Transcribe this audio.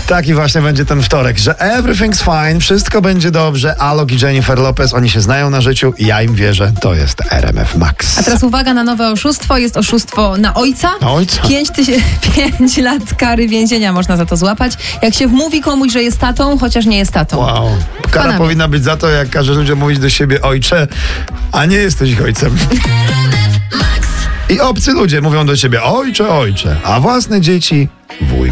Taki właśnie będzie ten wtorek, że everything's fine, wszystko będzie dobrze. Alok i Jennifer Lopez, oni się znają na życiu i ja im wierzę. To jest RMF Max. A teraz uwaga na nowe oszustwo. Jest oszustwo na ojca. Na ojca? 5 lat kary więzienia można za to złapać. Jak się wmówi komuś, że jest tatą, chociaż nie jest tatą. Wow. Kara Panami. powinna być za to, jak każesz ludziom mówić do siebie ojcze, a nie jesteś ich ojcem. I obcy ludzie mówią do ciebie ojcze, ojcze, a własne dzieci wujku.